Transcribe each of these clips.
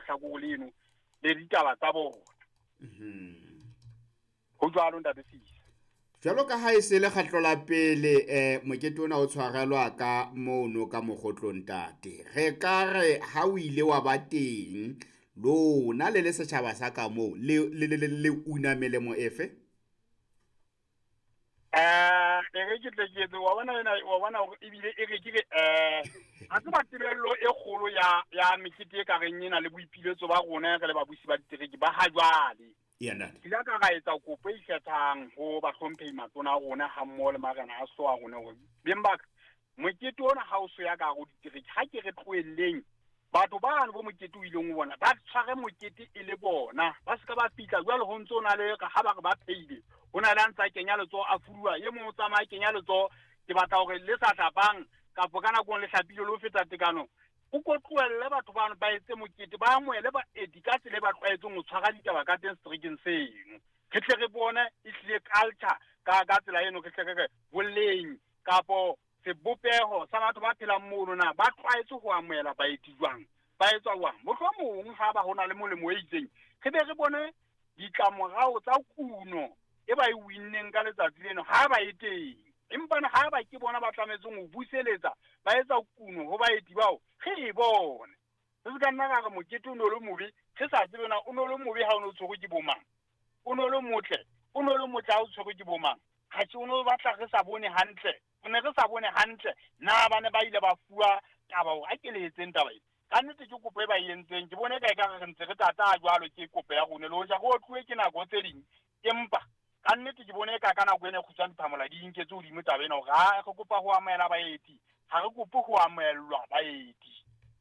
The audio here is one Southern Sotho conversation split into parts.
hlakore leno le ditaba tsa bona ho jwalo ntate Sisi. Jwalo ka ha e se le kgatlo la pele mokete ona o tshwarelwa ka mono ka mokgotlong ntate, re ka re ha o ile wa ba teng lona le setjhaba sa ka moo le una melemo efe? E re ke tleketse wa bona ebile e re ke ha se ba tebello e kgolo ya mekete e ka reng ena le boipiletso ba rona re le babusi ba ditereki ba ha jwale. Kila ka ga etsa kopo e ikgethang ho bahlomphehi matona a rona ha mmoho le marena a so a rona hore beng ba mokete ona ha o so ya ka go ditereki ha ke re tloelleng batho ba bana bo mokete o ileng ho bona ba tshware mokete e le bona ba se ka ba fitla jwale ho ntse o na le ka ha ba re ba pheile ho na le a ntsa kenya letsoho a fuduwa ye mong o tsamaya kenya letsoho ke batla hore le sa hlapang kapo ka nakong le hlapile le ho fetsa tekano o ko tloelle batho bana ba etse mokete ba amohele ba ka tsela ba tlwaetseng ho tshwara ditaba ka teng streeteng seno re tle re bone e hlile culture ka tsela eno re tle re boleng kapo sebopeho sa batho ba phelang mono na ba tlwaetse ho amohela baeti jwang ba etsa jwang mohlomong ha ba hona le molemo e itseng re be re bone ditlamorao tsa kuno e ba e winneng ka letsatsi leno ha ba e teng empa ha ba ke bona ba tlametseng ho buseletsa ba etsa kuno ho baeti bao re e bone se ka nna ka re mokete o no le mobe re sa tsebe na o no le mobe ha o no tshwerwe ke bomang o no le motle ha o tshwerwe ke bomang ha ke o no batla re sa bone hantle ne re sa bone hantle na ba ne ba ile ba fuwa taba ho a ke le etseng taba e ka nnete ke kopo e ba e entseng ke bone ka re ntse re tata jwalo ke kopo ya rona le ho ja go tluwe ke nako tse ding empa ka nnete ke bone ka nako ene khutsang diphamola di inketse hodimo taba ena hore ha re kopa ho amohela baeti ha re kope ho amohelwa baeti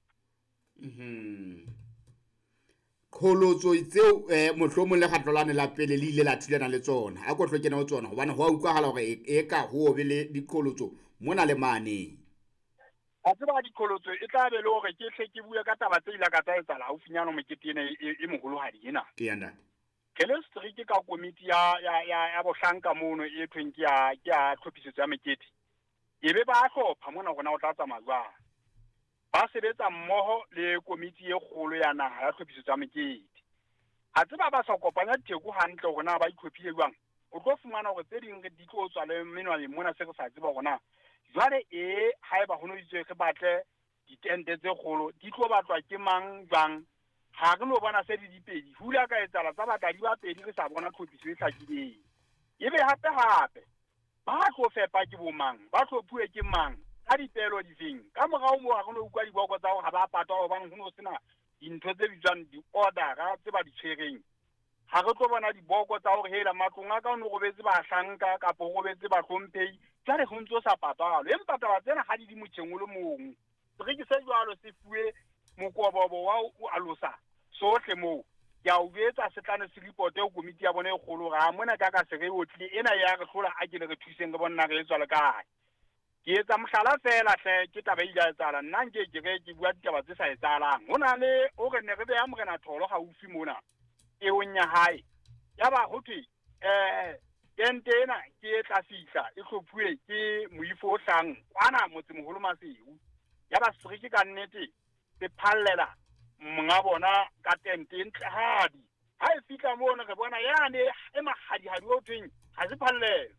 kholotso tseo mohlomong le kgatlolane la pele le ile la thulana le tsona a ko tlo kena ho tsona hobane ho a utlwahala hore e ka ho be le dikholotso mona le mane a tseba dikholotso e tla be le hore ke hle ke bua ka taba tse ile ka tsa etsala haufinyana mokete ena e moholohadi ena ke yana ke le street ka komiti ya bohlanka mono e thweng ke ya tlhophisetso ya mekete ebe ba hlopha mona rona o tla tsamaya jwang ba sebetsa mmoho le komiti e kgolo ya naha ya tlhophisetso ya mekete ha tseba ba sa kopanya ditheko hantle hore na ba itlhophile jwang o tlo fumana hore tse ding di tlo tswa le menwana mona se re sa tseba hore jwale ha eba ho no ditse re batle ditente tse kgolo di tlo batlwa ke mang jwang ha re no bona se dipedi hula ka etsala tsa batla di ba pedi re sa bona tlhophiso e hlakileng ebe hape ba tlo fepa ke bomang ba tlhophuwe ke mang ka dipelo di feng ka morao mo ha re no ukwa diboko tsa ho ha ba patwa hobane ho no sena dintho tse bitswang di-order tse ba di tshwereng ha re tlo bona diboko tsa hore hela matlong a ka o no robetse bahlanka kapo o robetse bahlomphehi jwale ho ntso sa patwalo empa taba tsena ha di motjheng o le mong re ke se jwalo se fuwe mokobobo wa o alosa sohle moo ya o etsa setlane se report ho komiti ya bona e kgolo ga mona ka se re otlile ena ya re hlola a ke le re thuseng re bona re etswa le kae ke etsa mohlala fela hle ke taba ile ya etsala nna ke bua ditaba tse sa etsalang hona le o re ne re beha morena tholo gaufi mona e o nya hae ya ba ho thwe tente ena ke e tla fihla e hlophuwe ke moifo o hlang kwana motse moholo Maseu ya ba strike ka nnete se phallela monga bona ka tente ntle hadi ha e fihla mona re bona yane e mahadi o thweng ha se phallelo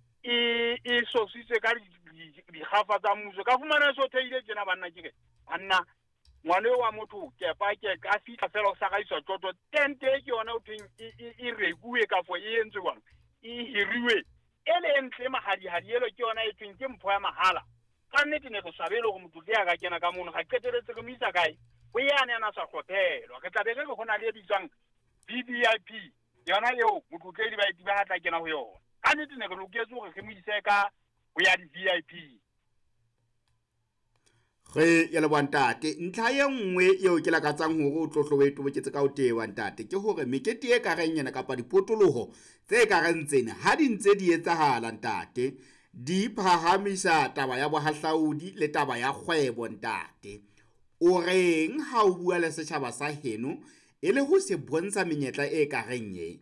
e sositse ka dikgafa tsa mmuso ka fumana so theile tjena banna ke banna ngwane wa motho kepa ke ka fihla fela o sa ga iswa toto tente ke yona o thweng e rekuwe ka fo e entswe bang e hiriwe ele ntle mahadi elo ke yona e thweng ke mpho ya mahala ka nnete ne go sabelo go motho ya ga kena ka mono ga qeteletse go misa kae o yana ana sa hlophelwa ke tla be re go na le bitswang VIP yona eo motlhotledi ba itiba ha tla kena ho yona ka nnete ne go loketse hore re mo ise ka ho ya di VIP re ya le bontate ntlha ye nngwe eo ke lakatsang hore o tlohlo e toboketse ka o tewa ntate ke hore mekete e ka reng yana kapa dipotoloho tse ka reng tsena ha di ntse di etsahala ntate di phahamisa taba ya bohahlaudi le taba ya kgwebo ntate o reng ha o bua le setjhaba sa heno e le ho se bontsha menyetla e ka reng ye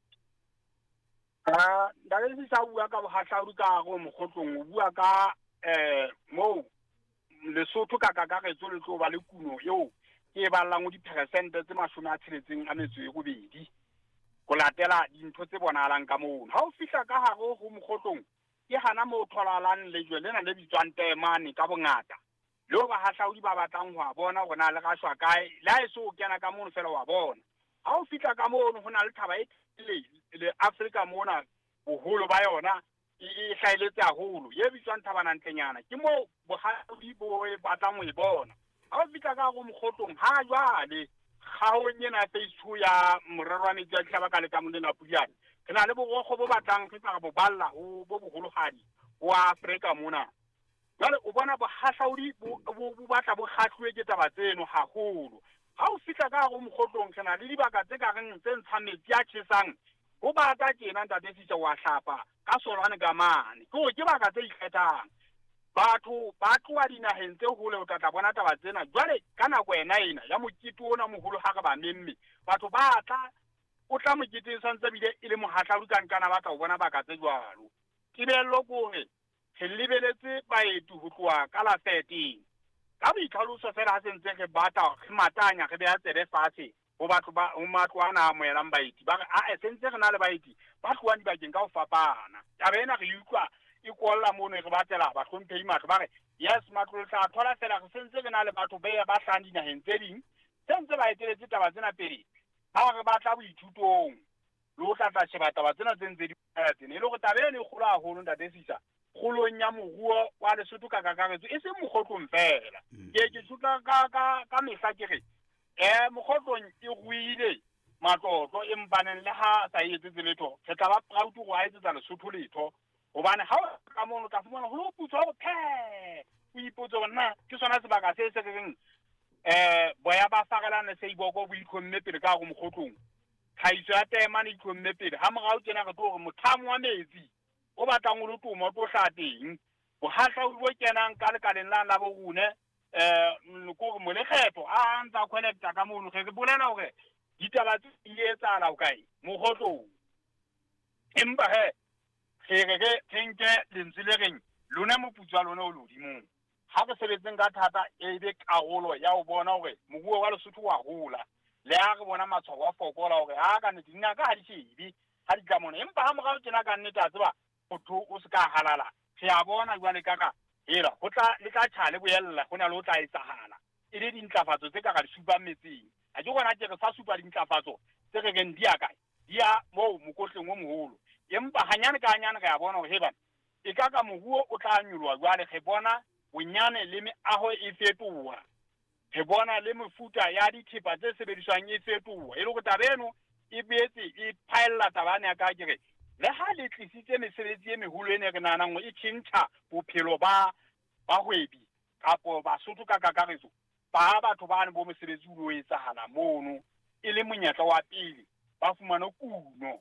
ndale se sa bua ka bohahlaudi ka go mokgotlong o bua ka mo Lesotho ka kakaretso le tlo ba le kuno eo ke ke ballang o diperesente tse 62 go latela dintho tse bonahalang ka mono. Ha o fihla ka hare ho mokgotlong ke hana mo tholalang lejwe lena le bitswang temane ka bongata leo bahahlaodi ba batlang ho a bona gore na le gashwa kae le ha e se o kena ka mono fela wa bona. Ha o fihla ka mono ho na le thaba e le Afrika mona boholo ba yona e hlaeletse haholo ye bitswang Thabanantlenyana ke mo bohahlaodi bo batlang ho e bona. Ha o fihla ka go mokgotlong ha jwale kgaong ena phase 2 ya morero wa metsi a dihlaba ka lekamong lena Pudiane re na le borokgo bo batlang re tla bo balla ho bo boholohadi wa Afrika mona. Jwale o bona bohahlaodi bo batla bo kgahlwe ke taba tseno haholo. Ha o fihla ka go mokgotlong re na le dibaka tse ka reng tse ntshang metsi a tjhesang ho bata tjena ntate Sitja wa hlapa ka solwane ka mane ke baka tse ikgethang. Batho ba tloa dinaheng tse hole o tla bona taba tsena jwale ka nako ena ya mokete ona moholo ha re ba memme batho ba tla o tla moketeng sa ntse bile e le mohahlaodi ka nkana ba tla o bona baka tse jwalo. Tibello kore re lebeletse baeti ho tloa ka la 13 ka boitlhaloso fela ha sentse re bata re matanya re beha tsebe fatshe ho batho ba ho matlo ana amoelang baeti ba re sentse re na le baeti ba tloang dibakeng ka ho fapana. Taba ena re utlwa e kolla mono re batlela ba hlomphehi matlo ba re yes matlo tla thola fela re sentse re na le batho ba hlang dinaheng tse ding sentse ba eteletse taba tsena pele ha re batla boithutong le ho tla sheba taba tsena tse ntse di tsena e le go taba ena e kgola haholo ntate Sisa kgolong ya moruo wa Lesotho ka kakaretso e se mokgotlong fela ke tshutla ka mehla ke re mokgotlong e ruile matlotlo empaneng le ha sa etsetse letho re tla ba proud go a etsetsa Lesotho letho hobane ha o ka mono ka fumana ho lo putswa go o ipotsa bona ke sona sebaka se se reng boya ba farelane se iboko bo itlhomme pele ka go mokgotlong tlhaiso ya temane itlhomme pele ha morao tjena re tlo gore mothamo wa metsi o batlang o le tomo tlo hla teng bohahlaodi bo kenang ka lekaleng la bo rune ko molekgetho a ntsa connecta ka mono re bolela hore ditaba tse di etsahala o kae mokgotlong empa re thenke lentswe le reng lona moputswa lona o lodimong ha re sebetseng ka thata e be karolo ya ho bona hore moruo wa Lesotho wa hola le ha re bona matshwao a fokola hore ha ka nnete dina ka ha di shebe ha di tla mona empa ha morao tjena ka nnete a tseba motho o se ka halala re a bona jwale kaka hela ho tla le tla tjhale boyella ho na le ho tla etsahala e le dintlafatso tse ka ga di supang metseng a ke gona ke re sa supa dintlafatso tse re reng di ya kae di ya mo mokotleng o moholo empa hanyane ka hanyane re a bona hore hebana e ka moruo o tla nyolwa jwale re bona bonyane le meaho e fetoha re bona le mefuta ya dithepa tse sebediswang e fetoha e le go tabeno e betse e phaella tabane ya ka kere le ha le tlisitse mesebetsi e meholo ene re nanang e tjhentjha bophelo ba hwebi kapo Basotho ka kakaretso ba batho ba ne bo mosebetsi o etsahala mono e le monyetla wa pele ba fumana kuno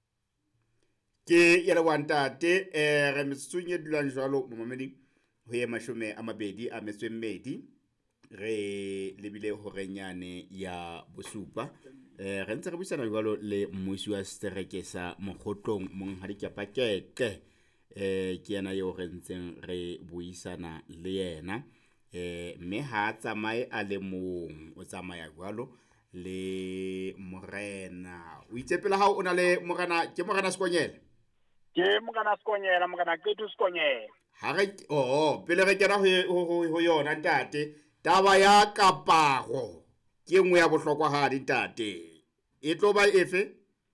ke ya lewantate re metsutsung e dulang jwalo momamedi ho ye 20 re lebile ho renyane ya bosupa re ntse re buisana jwalo le mmuisi wa stereke sa mokgotlong monghadi Pakete ke yena yo re ntseng re buisana le yena mme ha tsamaye a le mong o tsamaya jwalo le morena o itse pele ha o na le morena ke morena Sekonyela ke morena Sekonyela morena Ketu Sekonyela ha re pele re kena ho yona ntate taba ya kaparo ke nngwe ya bohlokwa ha di ntate e tlo ba efe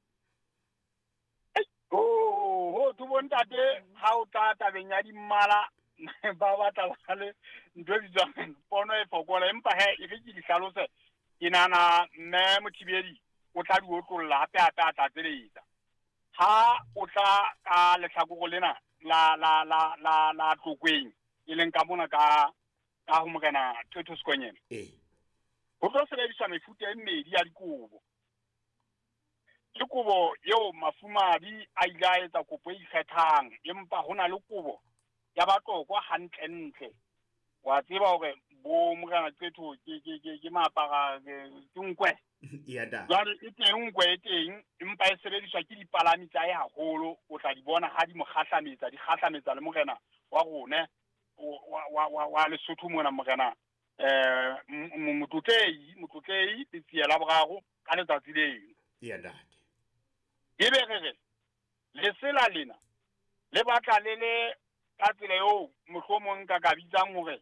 ho tu ntate ha o tla tabeng ya dimmala ba batla ba le ntwe di tswang pono e fokola empa e re ke di hlalose ke nana mme Mothibedi o tla di otlolla hape a tlatseletsa ha o tla ka lehlakore lena la tlokweng e leng ka mona ka ho morena Ketu Sekonyela ho tlo sebediswa mefuta e mmedi ya dikobo ke kobo eo mafumadi a ile a etsa kopo e ikgethang empa hona le kobo ya batlokwa hantle wa tseba hore bo morena Ketu ke maapara ke nkwe jwale e teng nkwe e teng empa e sebediswa ke dipalami tsa e haholo o tla di bona ha di mo kgahlametsa le morena wa rona wa Lesotho mona morena motlotlehi letsia la boraro ka letsatsi leno. ya ntate Ebe re lesela lena le batla le ka tsela eo mohlomong ka bitsang hore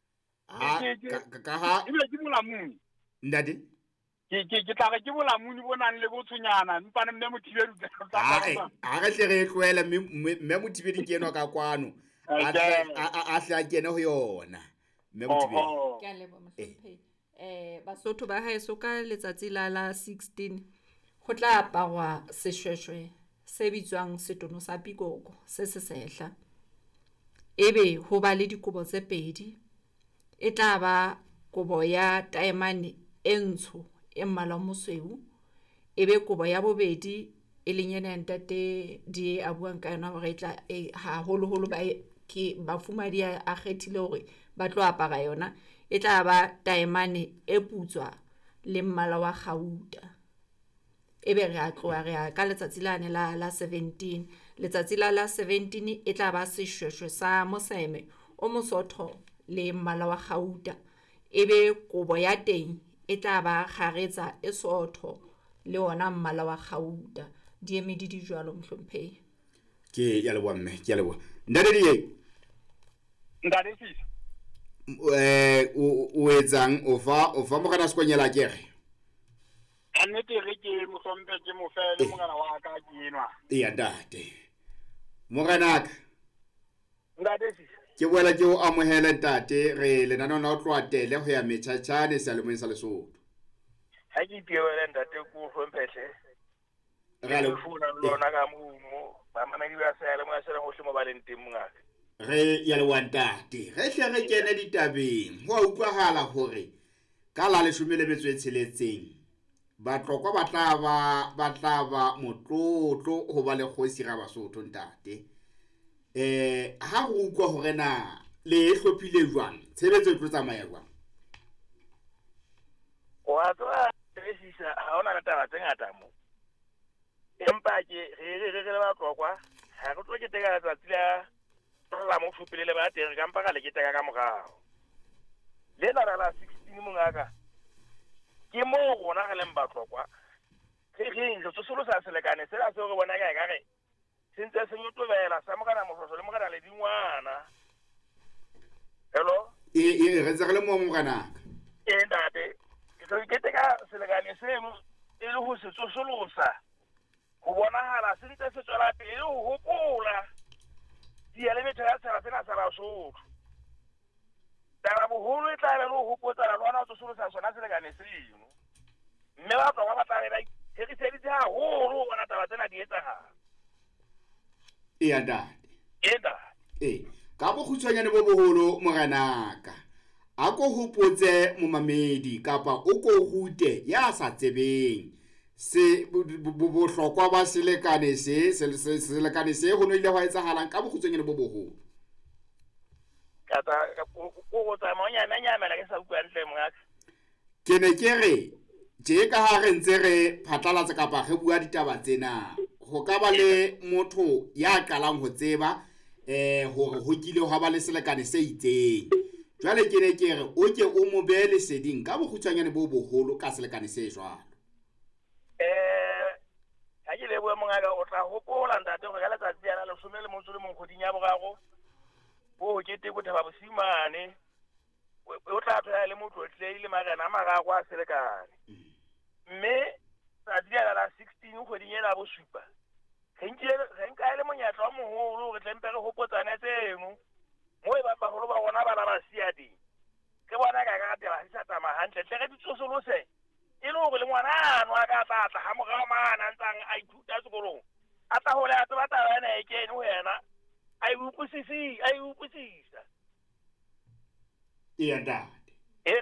ka ha ebe ke bolamuni ntate ke tla re ke bolamuni bo nang le botshonyana empa mme Mothibedi a re tle re tlwele mme Mothibedi ke enwa ka kwano a hla kene ho yona mme Mothibedi. Ke a leboha mohlomphehi. Basotho ba haeso ka letsatsi la 16 ho tla aparwa seshweshwe se bitswang setono sa pikoko se sehla. Ebe ho ba le dikobo tse pedi. E tla ba kobo ya taemane e ntsho e mmala mosweu. Ebe kobo ya bobedi e leng yena ya ntate di a buang ka yona hore tla haholo ba fumadi a kgethile hore ba tlo apara yona. E tla ba taemane e putswa le mmala wa gauta. Ebe re a tloa re ka letsatsi lane la 17. Letsatsi la 17 e tla ba seshweshwe sa moseme o mosotho le mmala wa gauta. Ebe kobo ya teng e tla ba kgaretsa e sotho le ona mmala wa gauta. Di emedi di jwalo mohlomphehi. Ke ya leboha mme ke ya leboha ntate di ntate Sisi o etsang o fa mogana sekonyela ke re ka nnete re ke mohlomphe ke mo fele mogana wa ka ke enwa ya ntate moganaka ntate Sisi ke boela ke o amohela ntate re lenaneo la o tloatele ho ya metjhatjhane sealemong sa Lesotho. ha ke ipeele ntate ko hlomphehle Re le funa lona ka mo ba mamedi ba sa le mo sa go hlimo ba leng teng mongaka re ya le wantate re hle re kene ditabeng ho a utlwahala hore ka la 16 batlokwa ba tla ba motlotlo ho ba le kgosi ra Basotho ntate. Ha go utlwa hore na le hlophile jwang tshebetso e tlo tsamaya jwang wa tswa resisa ha ona taba tse ngata mo empa ke re ba tlokwa ha re tlo ke teka letsatsi la mo fupile le ba teng ka mpa ka le ke teka ka morao le la 16 mongaka ke mo rona re leng ba tlokwa re ntse solo sa selekane se la se re bona ka re sentse se nyotobela sa mogana mososo le mogana le dingwana. Hello re ntse re le mo moganaka ntate ke teka selekane seno e le ho se tsosolosa go bonahala se ntse se tswela pele ho hopola dia le metho ya tsela tsena sa Basotho tara boholo e tla be le ho hopotsa la lona o tsosolosa sona selekane seno mme ba tloga ba tla re ke seditse haholo bona taba tsena di etsahala ya ntate ka bokgutshwanyane bo boholo moganaka a ko hopotse momamedi kapa o ko rute ya sa tsebeng se bohlokwa ba selekane se ho no ile ho etsahalang ka bokgutshwanyane bo boholo kata go tsamanya nyamela ke sa utlwa ntle mongaka ke ne ke re je ka ha re ntse re phatlalatsa kapa re bua ditaba tsena ho ka ba le motho ya qalang ho tseba hore ho kile ho ba le selekane se itseng jwale ke ne ke re o ke o mo be le seding ka bokgutshwanyane bo boholo ka selekane se jwalo ha ke le bua mongaka o tla hopola ntate go ga letsatsi ya la 10 le motso le mong kgoding ya bogago bo ke te go thaba bosimane o tla tsaya le motho tle ile magana magago a selekane mme sa dia la 16 kgoding ya la bosupa re nka ile monyatla wa moholo re tlempe re hopotsane tseno mo e ba baholo ba rona ba la ba siadi ke bona ka ga tela se sa tama hantle tle re ditsosolose e le go le ngwana ano a ka tla ha mogao mana ntsang a ithuta sekolong a tla hole a tsaba taba ena e kene ho yena ai utlwisisa ya ntate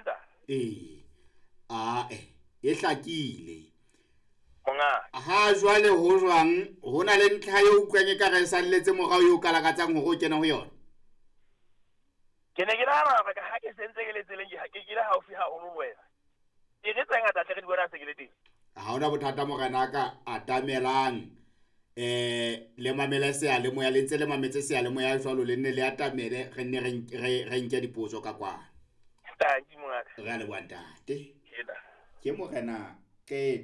e hlakile mongaka ha jwale ho jwang ho na le ntlha yo utlwanye ka re salletse morao yo kalakatsang hore o kena ho yona ke ne ke nahana hore ha ke sentse ke le tseleng ke le haufi haholo wena e re tsanga tla tle re di bona se ke le teng ha ona bothata moganaka a tamelang le mamela le moya le ntse le mametse le moya jwalo le nne le atamele re nne re nke dipotso ka kwana Thank you, Mongaka. Re a leboha ntate. Hela. Ke morena ke